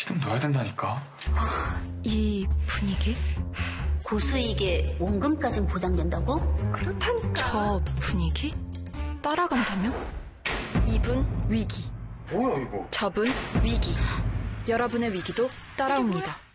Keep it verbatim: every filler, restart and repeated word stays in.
지금 넣어야 된다니까. 아, 이 분위기? 고수익에 원금까진 보장된다고? 그렇다니까. 저 분위기? 따라간다면? 이분 위기. 뭐야 이거? 저분 위기. 여러분의 위기도 따라옵니다.